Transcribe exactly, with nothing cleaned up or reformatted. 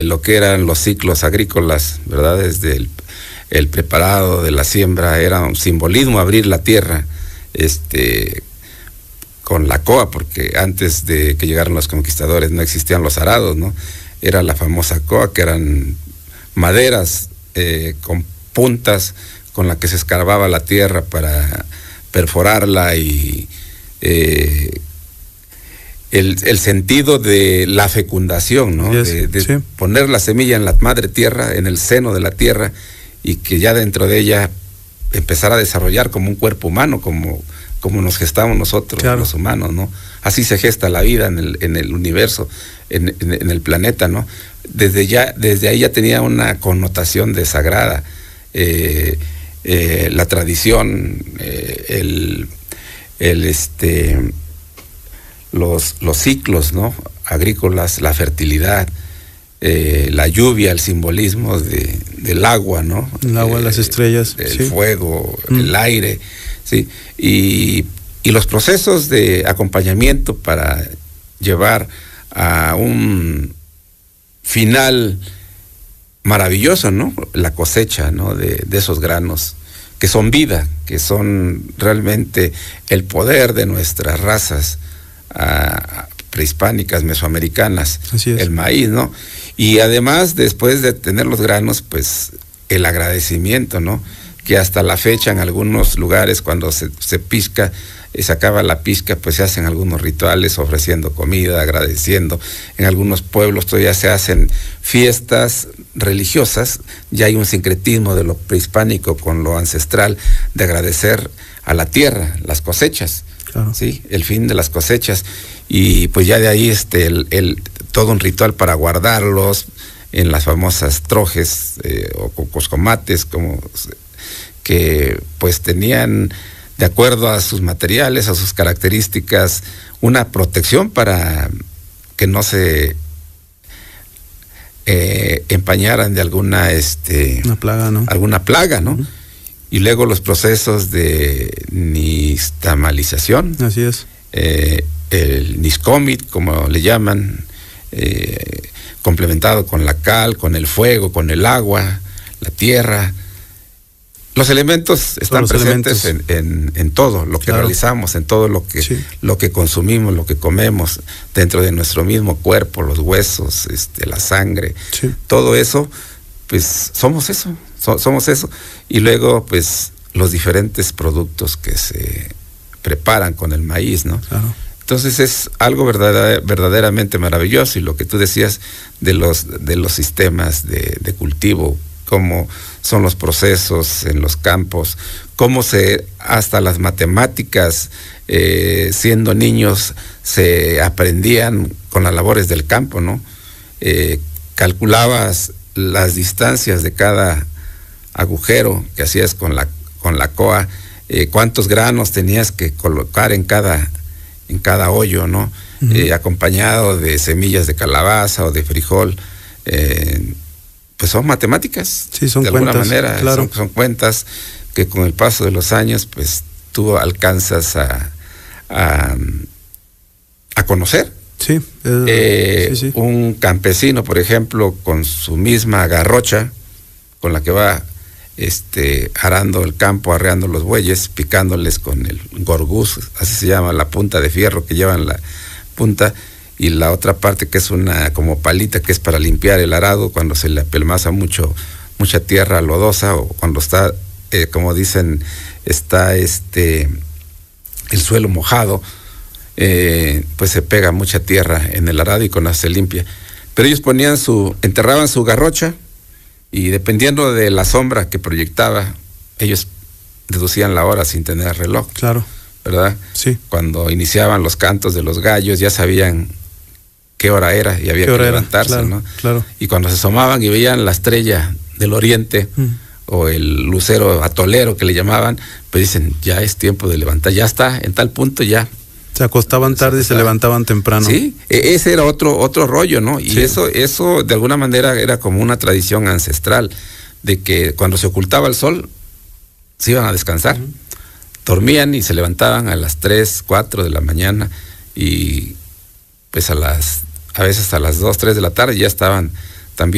lo que eran los ciclos agrícolas, ¿verdad? Desde el, el preparado de la siembra era un simbolismo, abrir la tierra, este, con la coa, porque antes de que llegaran los conquistadores no existían los arados, ¿no? Era la famosa coa, que eran maderas eh, con puntas con la que se escarbaba la tierra para perforarla y eh, el, el sentido de la fecundación, ¿no? Yes, de de sí. poner la semilla en la madre tierra, en el seno de la tierra, y que ya dentro de ella empezar a desarrollar como un cuerpo humano, como, como nos gestamos nosotros, claro, los humanos, ¿no? Así se gesta la vida en el, en el universo, en, en, en el planeta, ¿no? Desde, ya, desde ahí ya tenía una connotación de sagrada, eh, eh, la tradición, eh, el, el este, los, los ciclos, ¿no? Agrícolas, la fertilidad, eh, la lluvia, el simbolismo de, del agua, ¿no? El agua, eh, las estrellas, el sí. fuego, mm. el aire, sí, y, y los procesos de acompañamiento para llevar a un final maravilloso, ¿no? La cosecha, ¿no? De, de esos granos que son vida, que son realmente el poder de nuestras razas uh, prehispánicas, mesoamericanas, así es. El maíz, ¿no? Y además, después de tener los granos, pues el agradecimiento, ¿no? Que hasta la fecha en algunos lugares cuando se, se pisca, eh, se acaba la pisca, pues se hacen algunos rituales ofreciendo comida, agradeciendo. En algunos pueblos todavía se hacen fiestas religiosas, ya hay un sincretismo de lo prehispánico con lo ancestral, de agradecer a la tierra, las cosechas, claro, ¿sí? El fin de las cosechas, y pues ya de ahí este el, el todo un ritual para guardarlos en las famosas trojes eh, o coscomates, como que pues tenían, de acuerdo a sus materiales, a sus características, una protección para que no se eh, empañaran de alguna este una plaga, ¿no? alguna plaga, ¿no? Uh-huh. Y luego los procesos de nixtamalización, así es, eh, el niscomit, como le llaman, eh, complementado con la cal, con el fuego, con el agua, la tierra. Los elementos están los presentes elementos. En, en, en todo lo que claro. realizamos, en todo lo que, sí. lo que consumimos, lo que comemos, dentro de nuestro mismo cuerpo, los huesos, este, la sangre, sí. todo eso, pues somos eso, so, somos eso. Y luego, pues, los diferentes productos que se preparan con el maíz, ¿no? Claro. Entonces es algo verdader, verdaderamente maravilloso, y lo que tú decías de los, de los sistemas de, de cultivo, cómo son los procesos en los campos, cómo se, hasta las matemáticas, eh, siendo niños, se aprendían con las labores del campo, ¿no? Eh, calculabas las distancias de cada agujero que hacías con la, con la coa, eh, cuántos granos tenías que colocar en cada en cada hoyo, ¿no? Uh-huh. Eh, acompañado de semillas de calabaza o de frijol, eh, pues son matemáticas, sí, son de cuentas, alguna manera, claro. son, son cuentas que con el paso de los años, pues tú alcanzas a, a, a conocer. Sí, es, eh, sí, sí. Un campesino, por ejemplo, con su misma garrocha, con la que va este, arando el campo, arreando los bueyes, picándoles con el gorgús, así se llama, la punta de fierro que llevan la punta, y la otra parte que es una como palita que es para limpiar el arado cuando se le apelmaza mucho, mucha tierra lodosa, o cuando está, eh, como dicen, está este el suelo mojado, eh, pues se pega mucha tierra en el arado y con eso se limpia. Pero ellos ponían su, enterraban su garrocha, y dependiendo de la sombra que proyectaba, ellos deducían la hora sin tener reloj. Claro. ¿Verdad? Sí. Cuando iniciaban los cantos de los gallos, ya sabían qué hora era y había que levantarse, claro, ¿no? Claro. Y cuando se asomaban y veían la estrella del oriente, mm. o el lucero atolero que le llamaban, pues dicen, ya es tiempo de levantar, ya está, en tal punto ya. Se acostaban tarde se y se levantaban temprano. Sí, ese era otro otro rollo, ¿no? Y sí. eso eso de alguna manera era como una tradición ancestral, de que cuando se ocultaba el sol, se iban a descansar. Uh-huh. Dormían y se levantaban a las tres, cuatro de la mañana, y pues a las, a veces a las dos, tres de la tarde ya estaban